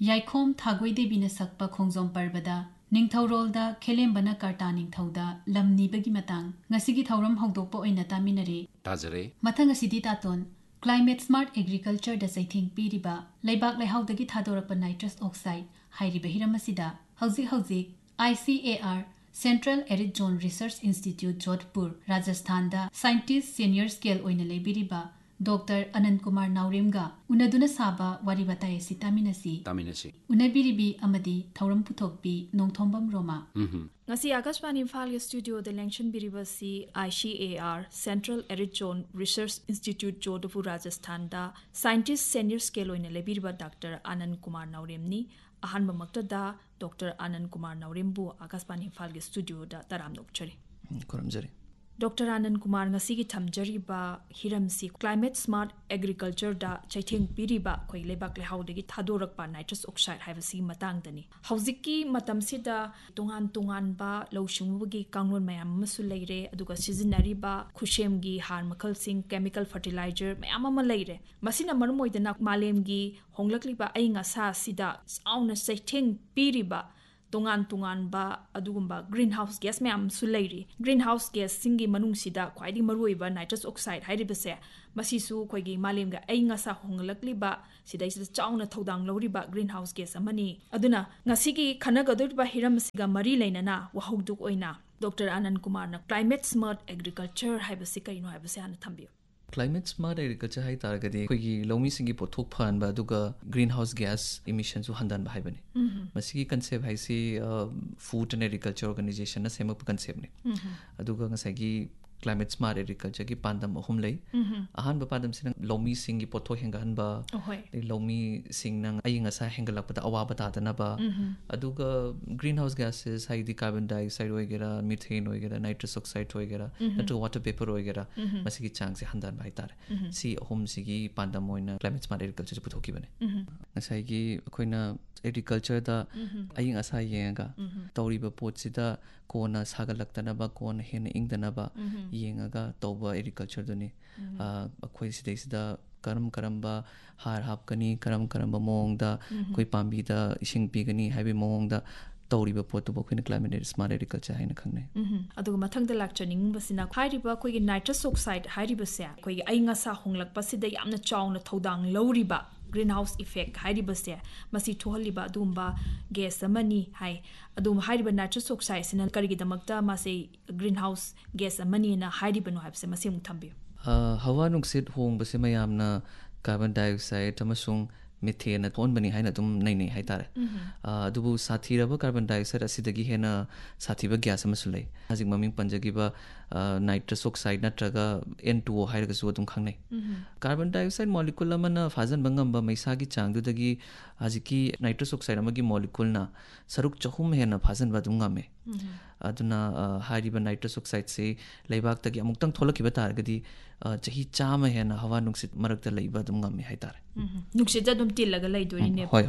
याइखोम थागोइदेबीना सकपा खोंजोम पर्बदा निंगथौरोलदा खेलेम्बना carta निंगथौदा लमनीबगी मतांग ngasiगी thauram hongdokpa oina taminare ताजरे mathang asidi taton climate smart agriculture da saithing piriba leibak lehaudagi thadorapa nitrous oxide hairiba hiramasida hauji ICAR Central Arid Zone Research Institute Jodhpur Rajasthan da scientist senior scale oina lebiriba Dr. Anand Kumar Nauremga unaduna saba wari batay si taminasi unabiribi amadi thauram puthokpi nongthombam roma ngasi Akashvani Imphal studio de lengchen biribasi ICAR Central Arid Zone Research Institute Jodhpur Rajasthan da scientist senior scale oina lebiriba Dr. Anand Kumar Nauremni ahanba makta da Dr. Anand Kumar Naurembu Akashvani Imphal studio da taram nokchari koramjari Dr. Anand Kumar ngasi gi thamjariba hiramsi climate smart agriculture da chaithing piriba khoi lebak le haudagi thadorakpa nitrous oxide haibasi matang dani hauziki matam sida tungan ba lawshungbugi kanglon mayam masu leire aduga seasonary ba khushem gi har makal sing chemical fertilizer mayam ama leire masina marmoidana malem gi honglakli ba ainga sa sida sauna chaithing piriba tungan ba adugumba greenhouse gas mayam sulairi greenhouse gas singi manung sida khwaidi maruiba nitrous oxide hairibase masisu khoigi malemga ainga sa honglakli ba sidai sida chauna thodang loriba greenhouse gas amani aduna ngasigi khanagadurba hiramsiga mari leinana wahauduk oina Dr. Anand Kumar na climate smart agriculture haibase kaino haibase ana thambi climate smart agriculture hai targadi koigi lomi singi pothok phan ba duga greenhouse gas emissions su handan ba haibani masigi concept hai si food and agriculture organization na semak concept ne aduga ngasagi climate smart agriculture ki pandam ahum lei ahan ba pandam sin lomi singi pothok hengan ba lomi sing nang ayinga sa hengalak pa awa ba ta na ba aduga greenhouse gases hai di carbon dioxide hoigera methane hoigera nitrous oxide hoigera natu water vapor hoigera masigi chang se handan ba tare si ahum sigi pandam oina climate smart agriculture puthoki bane ngasai gi akoina agriculture da ayinga sa yenga tawri ba pot sida kona sagalakta ba kona hen ingdana ba yengaga tawba agriculture duni akhoi sidai sida karam ba har hapkani karam ba mongda koi pambi da ising pigani haibe mongda tawriba potu bokhina climate smart agriculture haina khangne aduga mathangda lakchaning basina khairiba koi nitrous oxide hairiba se koi ainga sa honglak pasida yamna chawna thodang loriba greenhouse effect hairiba se masi thohaliba dumba gas amani hai adum hairiba nitrous oxide sina karigi damakta mase greenhouse gas amani na hairiba no haibse masi muthambi hawa nungsit hong base mayamna carbon dioxide amasung methane thon bani haina dum nei hai tare adubu sathiraba carbon dioxide asidagi hena sathiba gas amasulai hajik maming panjagiba nitrous oxide natraga N2O hairaga su adum khangnai carbon dioxide molecule amana phazan bangam ba maisa gi changdu dagi hajiki nitrous oxide amagi molecule na saruk chahum hena phazan ba dum ngame aduna hariba nitrous oxide se leibak tagi amuktang tholaki ba targadi chahi chama hena hawa nungsit marakta leiba dum ngame hai tare nungsit da dum tilaga leidori ne hoi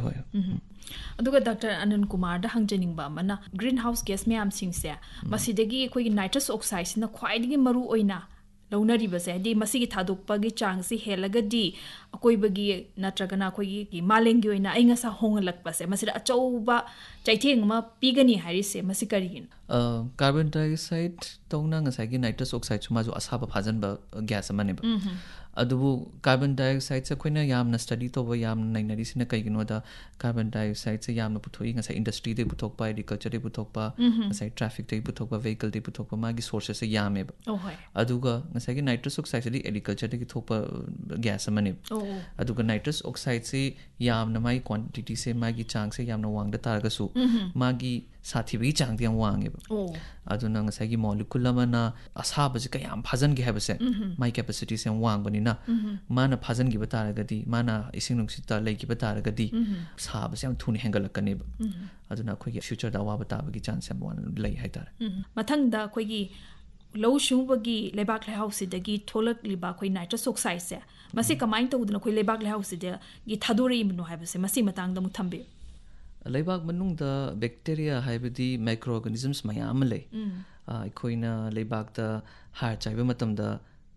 aduga Dr. Anand Kumar da hangjaning ba mana greenhouse gas mayam singse masidagi khoi nitrous oxide sina khwaidigi maru oina launari base di masigi thadokpa gi changsi helagadi akoibagi natragana khoi gi malengi oina ainga sa hongalak pase masira achauba chaitheng ma pigani harise masikarigin carbon dioxide tongna ngasai gi nitrous oxide chuma jo asaba phajan ba gas amane ba adubu carbon dioxide se khoina yamna study to ba yamna nainari sina kaigino da carbon dioxide se yamna puthoi ngasai industry de puthokpa agriculture de puthokpa ngasai traffic de puthokpa vehicle de puthokpa magi sources se yame ba aduga ngasai gi nitrous oxide se agriculture de thokpa gas amane aduga nitrous oxide se yamna mai quantity se magi chang se yamna wangda targa su magi साथीबी चांग दियां वांगे अदुना ngasai molecule amana asaba je kayam phajan gi habase my capacity se wang bani na mana phajan gi bataragadi mana ising nungsita lei gi bataragadi saba se thuni hengalakane aduna khoi gi future da wa batabagi chance am wan lei haitar mathang da khoi gi low shubagi lebak le house dagi tholak liba khoi nitrous oxide se masi kamain to uduna khoi lebak le house de gi thadori imno habase masi matang da muthambe leibak manung da bacteria haibadi microorganisms mayam lei aikoina leibak da har chaiba matam da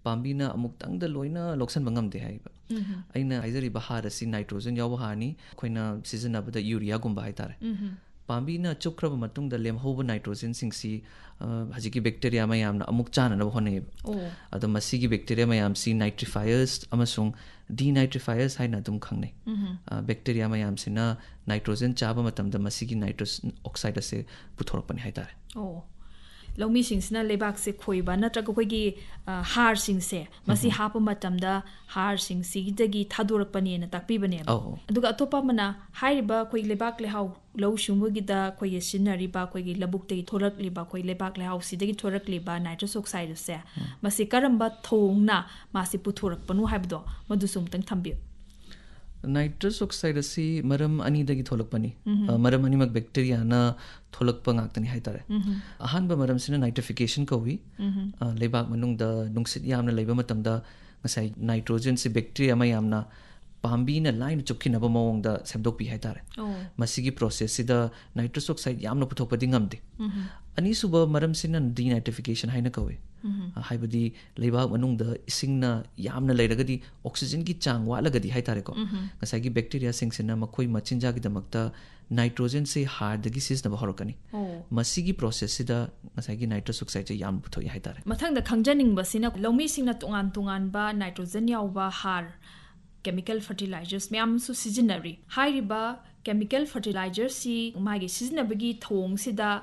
पाम्बीना अमुक्तंगदा लोइना लोक्सनबा ngamde haiba aina haizariba har asi nitrogen yawa harni khoina seasonabada urea gumba haitare पाम्बीना चुक्रब मतुंगदा लेमहोब nitrogen सिंगसी हजिकी bacteria मयामना अमुक चानना होनेब अद मसीगी bacteria मयामसी नाइट्रिफायर्स अमसुंग डीनाइट्रिफायर्स हाइना दुम खंगने bacteria मयामसिना nitrogen चाबा मतमदा मसीगी nitrous oxide से पुथोरपनि हाइतारे लौमी सिंगसिना लेबाक से खोइबा नत्रग कोइगी हार सिंगसे मसी हाप मतमदा हार सिंगसिगी थादोरकपनि न ताकपिबने अदुगा अतोपा मना हाइरिबा कोइ लेबाक लेहाउ लौ शुंबगिदा कोइ सिनरिबा कोइगी लबुक्तै थोरकलिबा कोइ लेबाक लेहाउ सिदगी थोरकलिबा नाइट्रस ऑक्साइड से मसी करम्बा थोंगना मासी पुथोरकपनु हाइबदो मदु सुमतंग थंबियो नाइट्रस ऑक्साइड से मरम अनीदगी थोलकपनी मरम अनीमक बैक्टीरिया ना थोलकप ngakतनी हाइतारे अहानबा मरम सिना नाइट्रिफिकेशन कवी लेबाक मनुंगदा नुंगसित यामना लेबा मतमदा ngasai नाइट्रोजन से बैक्टीरिया मयामना पाम्बीना लाइन चुखिनबा मवंगदा सेमदोकपि हाइतारे मसिगी प्रोसेस सिदा नाइट्रस ऑक्साइड यामना पुथोकपदि ngamde अनीसुबा मरम सिना डीनाइट्रिफिकेशन हाइना कवे हाइबदी लेबाक मनुंगदा इसिंगना यामना लेरगदी ऑक्सीजन की चांग वालगदी हाइतारे को ngasai बैक्टीरिया सिंगसिना मखोइ मचिंजा की दमकता नाइट्रोजन से हार्दगी सिजना हरकनी मसिगी प्रोसेस सिदा ngasai की नाइट्रस ऑक्साइड से याम पुथोइ हाइतारे मथंगदा खंगजनिंगबसिना लौमी सिंगना तुंगान तुंगानबा नाइट्रोजन यावबा हार chemical fertilizers मैम सु सिजनरी हाइरिबा chemical fertilizers सी मागी सिजनबगी थोंग सिदा